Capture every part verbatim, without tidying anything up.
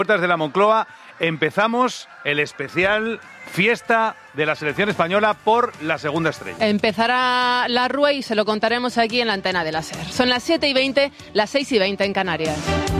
Puertas de la Moncloa empezamos el especial fiesta de la selección española por la segunda estrella. Empezará la rúa y se lo contaremos aquí en la antena de la SER. Son las siete y veinte, las seis y veinte en Canarias.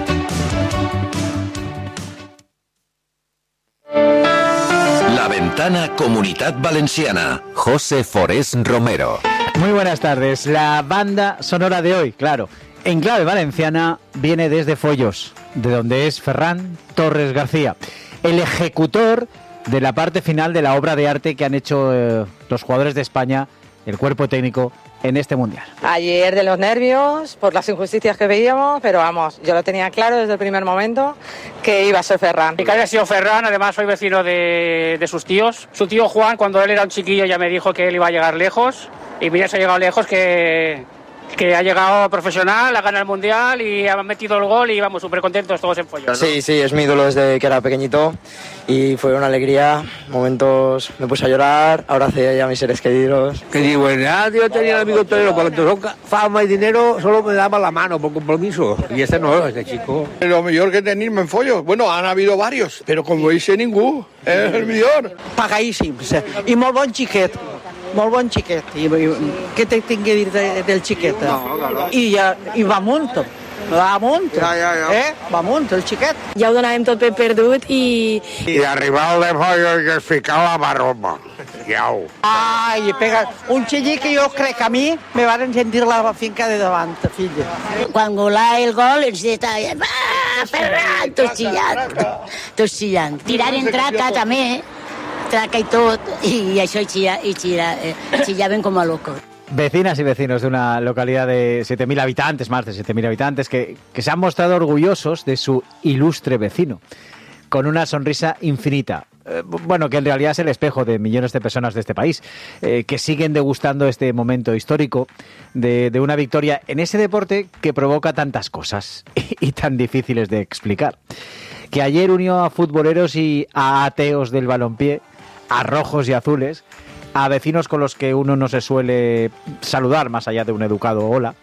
La Ventana Comunitat Valenciana. José Forés Romero. Muy buenas tardes. La banda sonora de hoy, claro, en clave valenciana, viene desde Follos, de donde es Ferran Torres García, el ejecutor de la parte final de la obra de arte que han hecho eh, los jugadores de España, el cuerpo técnico, en este Mundial. Ayer de los nervios, por las injusticias que veíamos, pero vamos, yo lo tenía claro desde el primer momento que iba a ser Ferran. Y que había sido Ferran, además soy vecino de, de sus tíos. Su tío Juan, cuando él era un chiquillo, ya me dijo que él iba a llegar lejos, y mira, se ha llegado lejos, que... que ha llegado profesional, ha ganado el Mundial y ha metido el gol y vamos súper contentos todos en Follos. Sí, sí, es mi ídolo desde que era pequeñito y fue una alegría, momentos me puse a llorar, abracé a mis seres queridos. Que digo, yo tenía un amigo torero, cuando son fama y dinero solo me daba la mano por compromiso y este no, este chico. Lo mejor que tenerme en Follos, bueno, han habido varios, pero como dice ningú, es el mejor. Pagadíssim, i molt bon xiquet. Molt bon xiquet. I, i, què te tinc a dir de, del xiquet? No, claro. I, ja, i va amunt. Va amunt. Ja, ja, ja. Eh? Va amunt, el xiquet. Ja ho donàvem tot per perdut i... I arribar al de Follos i es ficava la maroma. Iau. Ai, pega un xillic que jo crec que a mi me van sentir la finca de davant, filla. Quan golà el gol ens deia, va, Ferran, tots xillant, tots xillant. Tirar en traca també, traca y todo, y eso y, chilla, y chilla, eh, chillaban como a locos. Vecinas y vecinos de una localidad de siete mil habitantes, más de siete mil habitantes, que, que se han mostrado orgullosos de su ilustre vecino, con una sonrisa infinita. Eh, bueno, que en realidad es el espejo de millones de personas de este país, eh, que siguen degustando este momento histórico de, de una victoria en ese deporte que provoca tantas cosas y, y tan difíciles de explicar. Que ayer unió a futboleros y a ateos del balompié, a rojos y azules, a vecinos con los que uno no se suele saludar más allá de un educado hola.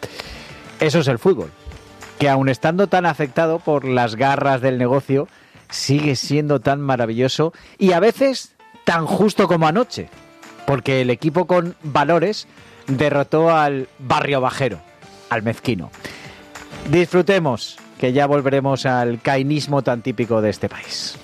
Eso es el fútbol, que aun estando tan afectado por las garras del negocio, sigue siendo tan maravilloso y a veces tan justo como anoche, porque el equipo con valores derrotó al barrio bajero, al mezquino. Disfrutemos, que ya volveremos al cainismo tan típico de este país.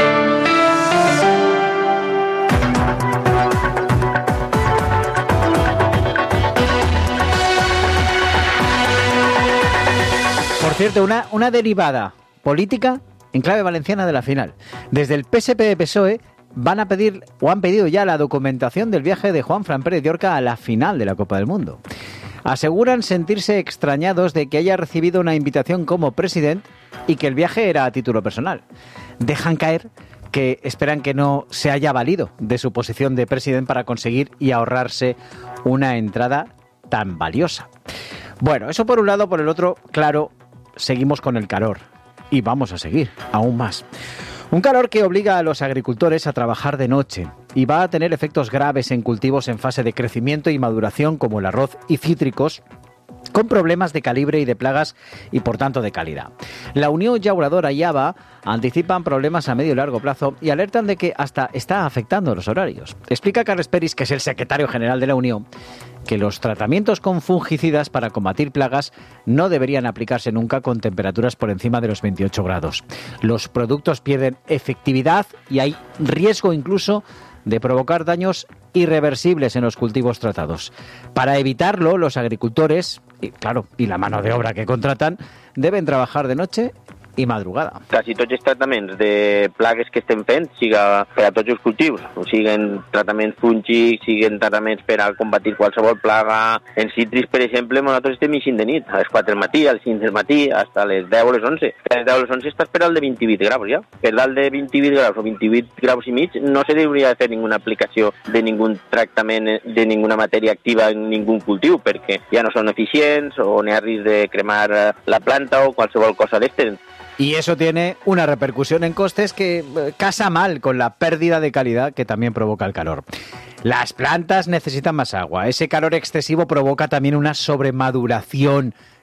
Por cierto, una, una derivada política en clave valenciana de la final. Desde el P S P-P S O E van a pedir, o han pedido ya, la documentación del viaje de Juanfran Pérez de Orca a la final de la Copa del Mundo. Aseguran sentirse extrañados de que haya recibido una invitación como presidente y que el viaje era a título personal. Dejan caer que esperan que no se haya valido de su posición de presidente para conseguir y ahorrarse una entrada tan valiosa. Bueno, eso por un lado. Por el otro, claro, seguimos con el calor. Y vamos a seguir, aún más. Un calor que obliga a los agricultores a trabajar de noche y va a tener efectos graves en cultivos en fase de crecimiento y maduración como el arroz y cítricos, con problemas de calibre y de plagas y por tanto de calidad. La Unión Llauradora y A B A anticipan problemas a medio y largo plazo y alertan de que hasta está afectando los horarios. Explica Carles Peris, que es el secretario general de la Unión, que los tratamientos con fungicidas para combatir plagas no deberían aplicarse nunca con temperaturas por encima de los veintiocho grados. Los productos pierden efectividad y hay riesgo incluso de provocar daños irreversibles en los cultivos tratados. Para evitarlo, los agricultores, y claro, y la mano de obra que contratan, deben trabajar de noche i madrugada. Quasi tots els tractaments de plagues que estem fent, siga per a tots els cultius, siguen tractaments fúngics, siguen tractaments per a combatir qualsevol plaga. En cítrics, per exemple, nosaltres estem ixint de nit, a les quatre del matí, a les cinc del matí, fins a les deu o les onze. A les deu o les onze estàs per al de vint-i-vuit graus, ja. Per dalt de vint-i-vuit graus o vint-i-vuit graus i mig no se hauria de fer ninguna aplicació de ningun tractament de ninguna matèria activa en ningun cultiu, perquè ja no són eficients o n'hi ha risc de cremar la planta o qualsevol cosa d'estes. Y eso tiene una repercusión en costes que casa mal con la pérdida de calidad que también provoca el calor. Las plantas necesitan más agua. Ese calor excesivo provoca también una sobremaduración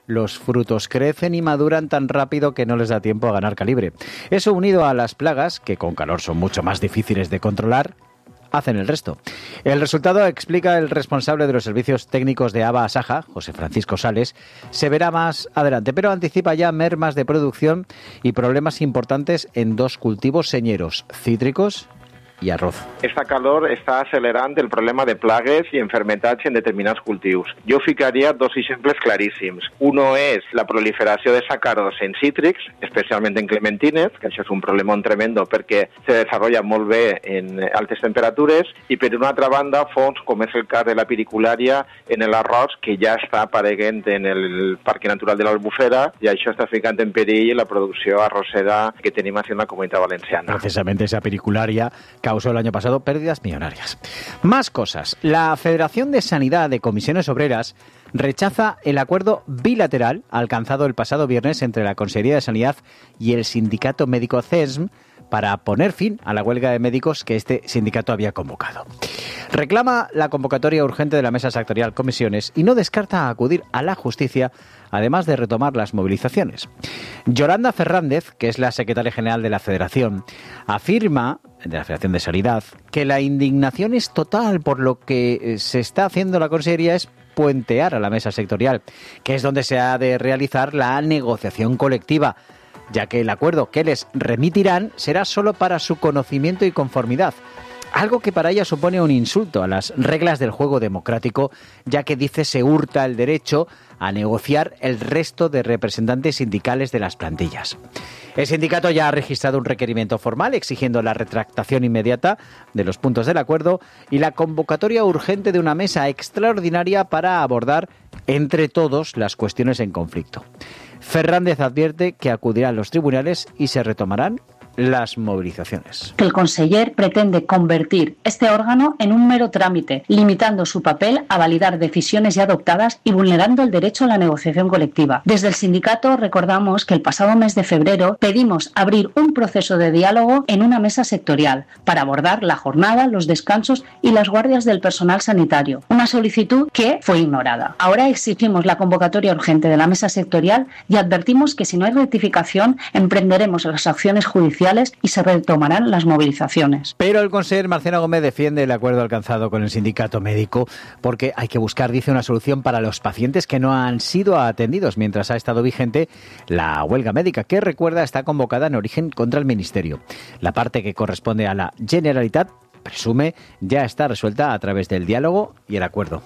los frutos crecen y maduran tan rápido que no les da tiempo a ganar calibre. Eso, unido a las plagas, que con calor son mucho más difíciles de controlar, hacen el resto. El resultado, explica el responsable de los servicios técnicos de ABA Asaja, José Francisco Sales, se verá más adelante, pero anticipa ya mermas de producción y problemas importantes en dos cultivos señeros, cítricos i arroz. Esta calor està acelerant el problema de plagues i enfermetats en determinats cultius. Jo ficaria dos exemples claríssims. Uno és la proliferació de sàcaros en cítrics, especialment en clementines, que això és un problema tremendo perquè se desenvolupa molt bé en altes temperatures, i per una altra banda, fonts com és el cas de la piriculària en l'arròs, que ja està apareguent en el Parc Natural de l'Albufera, i això està ficant en perill la producció arrossera que tenim en la Comunitat Valenciana. Precisamente esa piriculària causó el año pasado pérdidas millonarias. Más cosas. La Federación de Sanidad de Comisiones Obreras rechaza el acuerdo bilateral alcanzado el pasado viernes entre la Consejería de Sanidad y el sindicato médico C E S M para poner fin a la huelga de médicos que este sindicato había convocado. Reclama la convocatoria urgente de la Mesa Sectorial Comisiones y no descarta acudir a la justicia, además de retomar las movilizaciones. Yolanda Fernández, que es la secretaria general de la Federación, afirma, de la Federación de Sanidad, que la indignación es total por lo que se está haciendo la Consejería es puentear a la Mesa Sectorial, que es donde se ha de realizar la negociación colectiva, ya que el acuerdo que les remitirán será solo para su conocimiento y conformidad. Algo que para ella supone un insulto a las reglas del juego democrático, ya que dice se hurta el derecho a negociar el resto de representantes sindicales de las plantillas. El sindicato ya ha registrado un requerimiento formal exigiendo la retractación inmediata de los puntos del acuerdo y la convocatoria urgente de una mesa extraordinaria para abordar entre todos las cuestiones en conflicto. Fernández advierte que acudirá a los tribunales y se retomarán las movilizaciones. El conseller pretende convertir este órgano en un mero trámite, limitando su papel a validar decisiones ya adoptadas y vulnerando el derecho a la negociación colectiva. Desde el sindicato recordamos que el pasado mes de febrero pedimos abrir un proceso de diálogo en una mesa sectorial para abordar la jornada, los descansos y las guardias del personal sanitario, una solicitud que fue ignorada. Ahora exigimos la convocatoria urgente de la mesa sectorial y advertimos que si no hay rectificación emprenderemos las acciones judiciales y se retomarán las movilizaciones. Pero el consejero Marciano Gómez defiende el acuerdo alcanzado con el sindicato médico porque hay que buscar, dice, una solución para los pacientes que no han sido atendidos mientras ha estado vigente la huelga médica, que, recuerda, está convocada en origen contra el Ministerio. La parte que corresponde a la Generalitat, presume, ya está resuelta a través del diálogo y el acuerdo.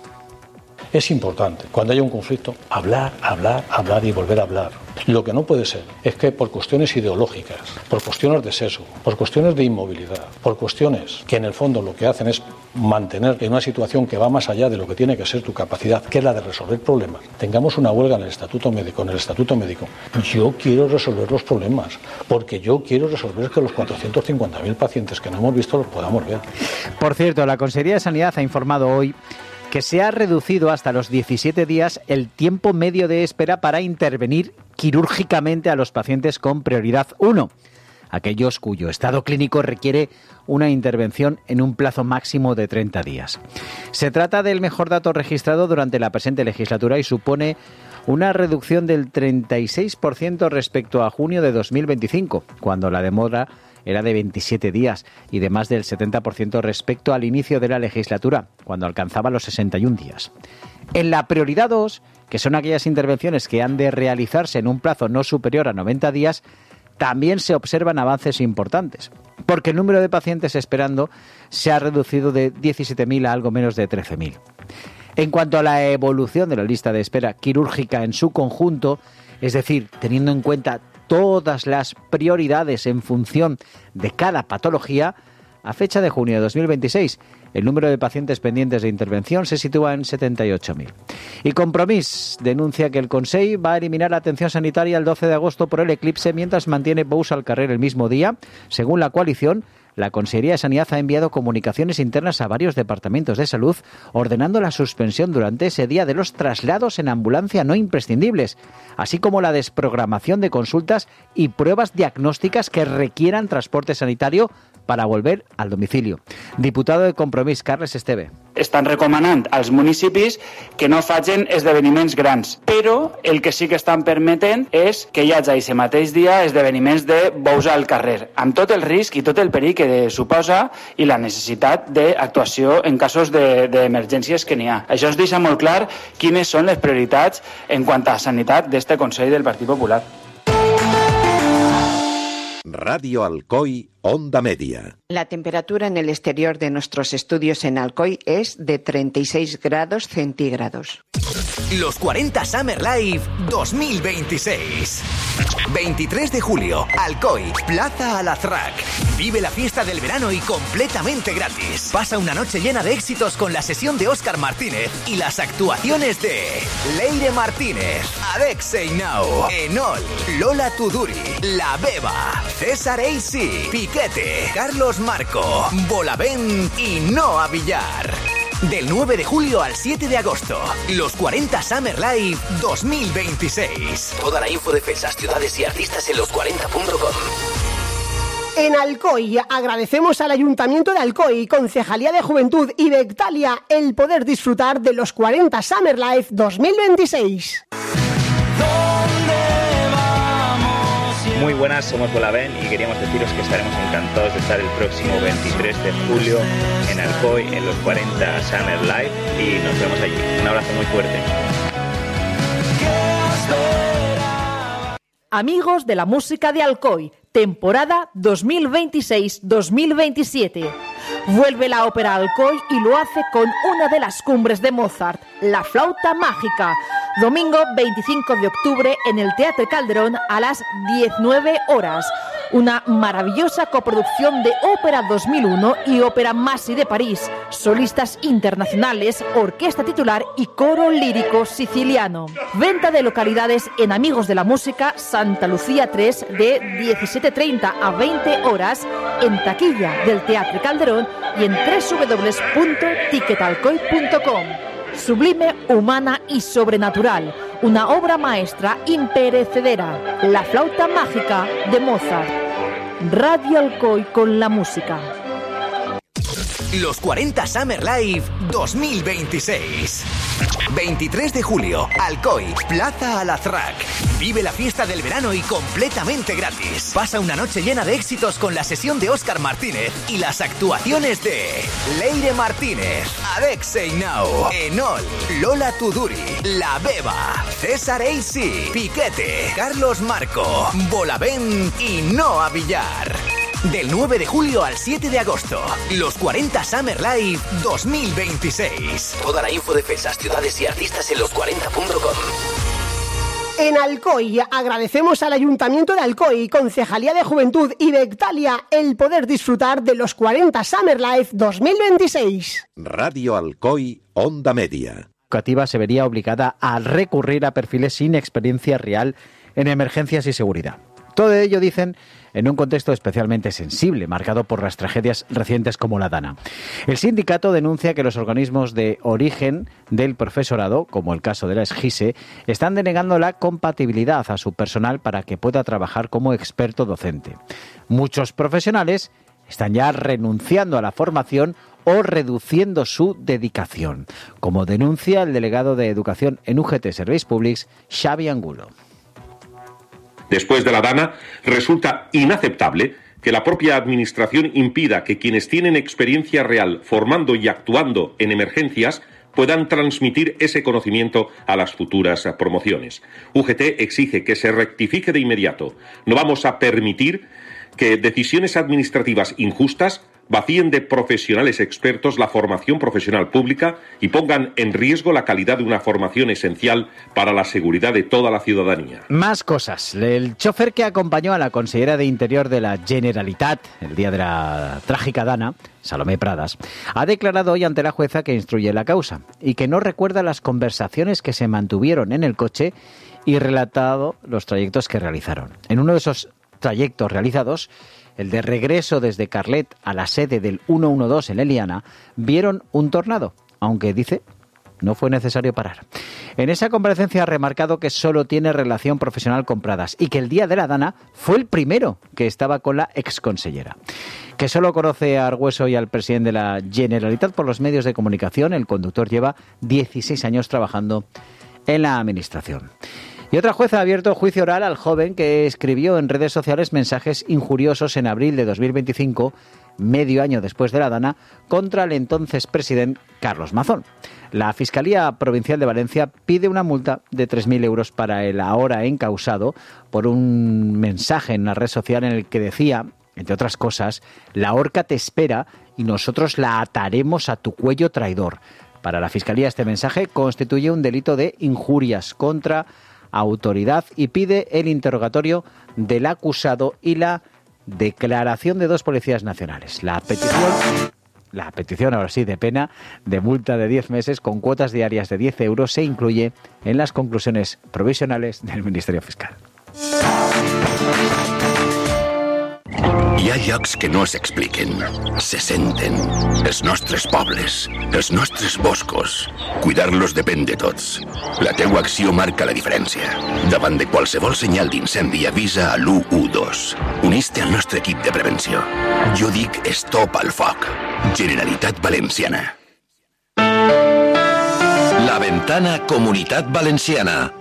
Es importante, cuando haya un conflicto, hablar, hablar, hablar y volver a hablar. Lo que no puede ser es que por cuestiones ideológicas, por cuestiones de sesgo, por cuestiones de inmovilidad, por cuestiones que en el fondo lo que hacen es mantener en una situación que va más allá de lo que tiene que ser tu capacidad, que es la de resolver problemas, tengamos una huelga en el estatuto médico, en el estatuto médico. Yo quiero resolver los problemas, porque yo quiero resolver que los cuatrocientos cincuenta mil pacientes que no hemos visto los podamos ver. Por cierto, la Consejería de Sanidad ha informado hoy que se ha reducido hasta los diecisiete días el tiempo medio de espera para intervenir quirúrgicamente a los pacientes con prioridad uno, aquellos cuyo estado clínico requiere una intervención en un plazo máximo de treinta días. Se trata del mejor dato registrado durante la presente legislatura y supone una reducción del treinta y seis por ciento respecto a junio de dos mil veinticinco, cuando la demora era de veintisiete días, y de más del setenta por ciento respecto al inicio de la legislatura, cuando alcanzaba los sesenta y un días. En la prioridad dos, que son aquellas intervenciones que han de realizarse en un plazo no superior a noventa días, también se observan avances importantes, porque el número de pacientes esperando se ha reducido de diecisiete mil a algo menos de trece mil. En cuanto a la evolución de la lista de espera quirúrgica en su conjunto, es decir, teniendo en cuenta todas las prioridades en función de cada patología, a fecha de junio de dos mil veintiséis, el número de pacientes pendientes de intervención se sitúa en setenta y ocho mil. Y Compromís denuncia que el Consell va a eliminar la atención sanitaria el doce de agosto por el eclipse, mientras mantiene Bous al carrer el mismo día. Según la coalición, la Consejería de Sanidad ha enviado comunicaciones internas a varios departamentos de salud ordenando la suspensión durante ese día de los traslados en ambulancia no imprescindibles, así como la desprogramación de consultas y pruebas diagnósticas que requieran transporte sanitario para volver al domicilio. Diputado de Compromís, Carles Esteve. estan recomanant als municipis que no facin esdeveniments grans, però el que sí que estan permetent és que hi hagi aquest mateix dia esdeveniments de bous al carrer, amb tot el risc i tot el perill que suposa i la necessitat d'actuació en casos d'emergències que n'hi ha. Això ens deixa molt clar quines són les prioritats en quant a sanitat d'este Consell del Partit Popular. Radio Alcoy, Onda Media. La temperatura en el exterior de nuestros estudios en Alcoy es de treinta y seis grados centígrados. Los cuarenta Summer Live dos mil veintiséis. veintitrés de julio, Alcoy, Plaza Alazraq. Vive la fiesta del verano y completamente gratis. Pasa una noche llena de éxitos con la sesión de Óscar Martínez y las actuaciones de Leire Martínez, Adec Seinau, Enol, Lola Tuduri, La Beba, César Eisi, Piquete, Carlos Marco, Bolavent y Noa Villar. Del nueve de julio al siete de agosto, los cuarenta Summer Live dos mil veintiséis. Toda la info de fechas, ciudades y artistas en los cuarenta punto com. En Alcoy agradecemos al Ayuntamiento de Alcoy, Concejalía de Juventud y Bectalia el poder disfrutar de los cuarenta Summer Live dos mil veintiséis. Muy buenas, somos Bolavent y queríamos deciros que estaremos encantados de estar el próximo veintitrés de julio en Alcoy en los cuarenta Summer Live y nos vemos allí. Un abrazo muy fuerte. Amigos de la música de Alcoy, temporada dos mil veintiséis dos mil veintisiete. Vuelve la ópera Alcoy y lo hace con una de las cumbres de Mozart, La Flauta Mágica. Domingo veinticinco de octubre en el Teatre Calderón a las diecinueve horas. Una maravillosa coproducción de Ópera dos mil uno y Ópera Masi de París. Solistas internacionales, orquesta titular y coro lírico siciliano. Venta de localidades en Amigos de la Música, Santa Lucía tres, de diecisiete treinta a veinte horas, en taquilla del Teatre Calderón y en doble u doble u doble u punto ticketalcoy punto com. Sublime, humana y sobrenatural. Una obra maestra imperecedera. La Flauta Mágica de Mozart. Radio Alcoy con la música. Los cuarenta Summer Live dos mil veintiséis. veintitrés de julio, Alcoy, Plaza Alazraq. Vive la fiesta del verano y completamente gratis. Pasa una noche llena de éxitos con la sesión de Óscar Martínez y las actuaciones de Leire Martínez, Adec Seinau, Enol, Lola Tuduri, La Beba, César Eisi, Piquete, Carlos Marco, Bolavent y Noa Villar. Del nueve de julio al siete de agosto, los cuarenta Summer Live dos mil veintiséis. Toda la info de fechas, ciudades y artistas en los cuarenta punto com. En Alcoy agradecemos al Ayuntamiento de Alcoy, Concejalía de Juventud y Bectalia el poder disfrutar de los cuarenta Summer Live dos mil veintiséis. Radio Alcoy, Onda Media. Educativa se vería obligada a recurrir a perfiles sin experiencia real en emergencias y seguridad. Todo ello, dicen, en un contexto especialmente sensible, marcado por las tragedias recientes como la Dana. El sindicato denuncia que los organismos de origen del profesorado, como el caso de la SGISE, están denegando la compatibilidad a su personal para que pueda trabajar como experto docente. Muchos profesionales están ya renunciando a la formación o reduciendo su dedicación, como denuncia el delegado de Educación en U G T Serveis Públics, Xavi Angulo. Después de la Dana, resulta inaceptable que la propia Administración impida que quienes tienen experiencia real formando y actuando en emergencias puedan transmitir ese conocimiento a las futuras promociones. U G T exige que se rectifique de inmediato. No vamos a permitir que decisiones administrativas injustas vacíen de profesionales expertos la formación profesional pública y pongan en riesgo la calidad de una formación esencial para la seguridad de toda la ciudadanía. Más cosas. El chofer que acompañó a la consellera de Interior de la Generalitat el día de la trágica Dana, Salomé Pradas, ha declarado hoy ante la jueza que instruye la causa y que no recuerda las conversaciones que se mantuvieron en el coche y relatado los trayectos que realizaron. En uno de esos trayectos realizados, el de regreso desde Carlet a la sede del ciento doce en Eliana, vieron un tornado, aunque dice no fue necesario parar. En esa comparecencia ha remarcado que solo tiene relación profesional con Pradas y que el día de la Dana fue el primero que estaba con la exconsellera. Que solo conoce a Argüeso y al presidente de la Generalitat por los medios de comunicación. El conductor lleva dieciséis años trabajando en la administración. Y otra jueza ha abierto juicio oral al joven que escribió en redes sociales mensajes injuriosos en abril de dos mil veinticinco, medio año después de la Dana, contra el entonces presidente Carlos Mazón. La Fiscalía Provincial de Valencia pide una multa de tres mil euros para el ahora encausado por un mensaje en una red social en el que decía, entre otras cosas, la horca te espera y nosotros la ataremos a tu cuello traidor. Para la Fiscalía este mensaje constituye un delito de injurias contra autoridad y pide el interrogatorio del acusado y la declaración de dos policías nacionales. La petición, la petición ahora sí de pena de multa de diez meses con cuotas diarias de diez euros se incluye en las conclusiones provisionales del Ministerio Fiscal. Hi ha llocs que no s'expliquen, se senten. Els nostres pobles, els nostres boscos. Cuidar-los depèn de tots. La teua acció marca la diferència. Davant de qualsevol senyal d'incendi avisa a l'u u dos. Unís-te al nostre equip de prevenció. Jo dic Stop al foc. Generalitat Valenciana. La Ventana Comunitat Valenciana.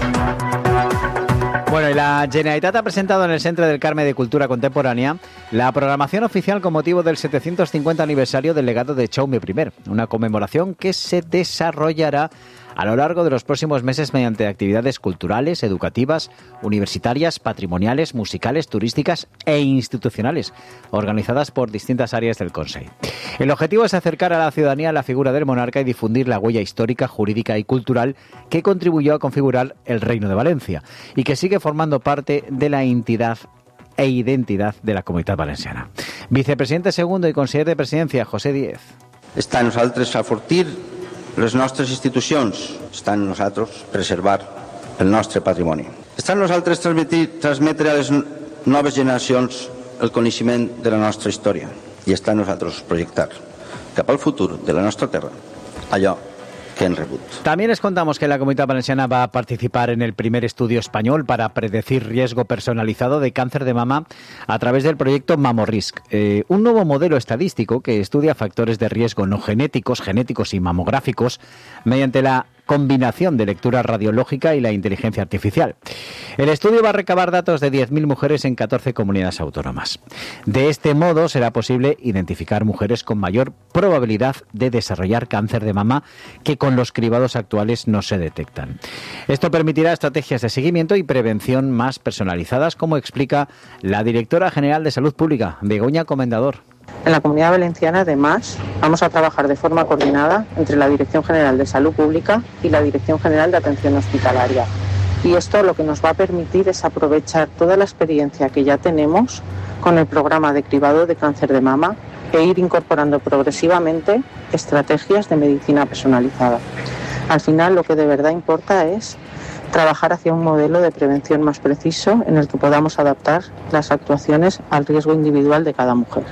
Bueno, y la Generalitat ha presentado en el Centre del Carme de Cultura Contemporánea la programación oficial con motivo del setecientos cincuenta aniversario del legado de Jaume primero, una conmemoración que se desarrollará a lo largo de los próximos meses mediante actividades culturales, educativas, universitarias, patrimoniales, musicales, turísticas e institucionales, organizadas por distintas áreas del Consell. El objetivo es acercar a la ciudadanía la figura del monarca y difundir la huella histórica, jurídica y cultural que contribuyó a configurar el Reino de Valencia y que sigue formando parte de la entidad e identidad de la Comunitat Valenciana. Vicepresidente segundo y conseller de Presidencia, José Díez. Està en nosaltres afortir les nostres institucions, està en nosaltres preservar el nostre patrimoni. Està en nosaltres transmetre a les noves generacions el coneixement de la nostra història i està en nosaltres projectar cap al futur de la nostra terra allò que han rebut. También les contamos que la Comunitat Valenciana va a participar en el primer estudio español para predecir riesgo personalizado de cáncer de mama a través del proyecto MamoRisk, eh, un nuevo modelo estadístico que estudia factores de riesgo no genéticos, genéticos y mamográficos mediante la combinación de lectura radiológica y la inteligencia artificial. El estudio va a recabar datos de diez mil mujeres en catorce comunidades autónomas. De este modo será posible identificar mujeres con mayor probabilidad de desarrollar cáncer de mama que con los cribados actuales no se detectan. Esto permitirá estrategias de seguimiento y prevención más personalizadas, como explica la directora general de Salud Pública, Begoña Comendador. En la Comunidad Valenciana, además, vamos a trabajar de forma coordinada entre la Dirección General de Salud Pública y la Dirección General de Atención Hospitalaria. Y esto lo que nos va a permitir es aprovechar toda la experiencia que ya tenemos con el programa de cribado de cáncer de mama e ir incorporando progresivamente estrategias de medicina personalizada. Al final, lo que de verdad importa es trabajar hacia un modelo de prevención más preciso en el que podamos adaptar las actuaciones al riesgo individual de cada mujer.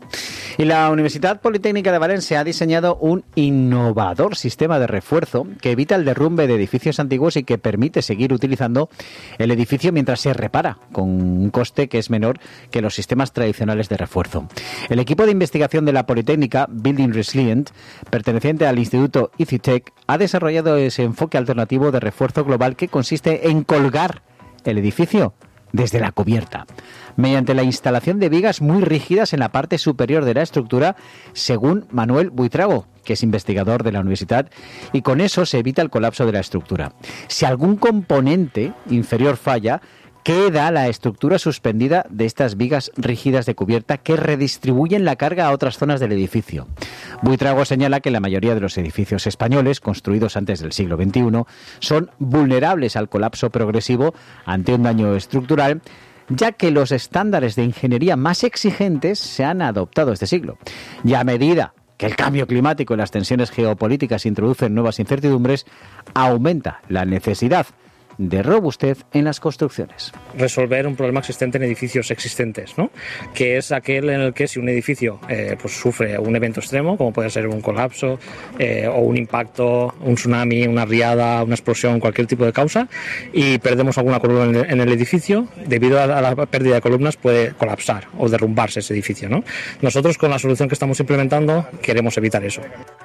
Y la Universidad Politécnica de Valencia ha diseñado un innovador sistema de refuerzo que evita el derrumbe de edificios antiguos y que permite seguir utilizando el edificio mientras se repara, con un coste que es menor que los sistemas tradicionales de refuerzo. El equipo de investigación de la Politécnica, Building Resilient, perteneciente al Instituto EasyTech, ha desarrollado ese enfoque alternativo de refuerzo global que consiste en colgar el edificio desde la cubierta, mediante la instalación de vigas muy rígidas en la parte superior de la estructura, según Manuel Buitrago, que es investigador de la universidad, y con eso se evita el colapso de la estructura. Si algún componente inferior falla, queda la estructura suspendida de estas vigas rígidas de cubierta que redistribuyen la carga a otras zonas del edificio. Buitrago señala que la mayoría de los edificios españoles, construidos antes del siglo veintiuno, son vulnerables al colapso progresivo ante un daño estructural, ya que los estándares de ingeniería más exigentes se han adoptado este siglo. Y a medida que el cambio climático y las tensiones geopolíticas introducen nuevas incertidumbres, aumenta la necesidad de robustez en las construcciones. Resolver un problema existente en edificios existentes, ¿no? Que es aquel en el que si un edificio eh, pues sufre un evento extremo, como puede ser un colapso eh, o un impacto, un tsunami, una riada, una explosión, cualquier tipo de causa, y perdemos alguna columna en el edificio, debido a la pérdida de columnas puede colapsar o derrumbarse ese edificio, ¿no? Nosotros, con la solución que estamos implementando, queremos evitar eso.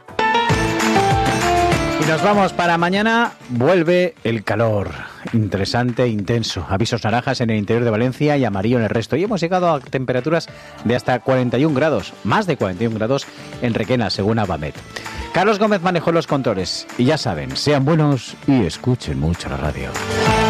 Y nos vamos para mañana. Vuelve el calor. Interesante, intenso. Avisos naranjas en el interior de Valencia y amarillo en el resto. Y hemos llegado a temperaturas de hasta cuarenta y un grados. Más de cuarenta y un grados en Requena, según Abamet. Carlos Gómez manejó los controles. Y ya saben, sean buenos y escuchen mucho la radio.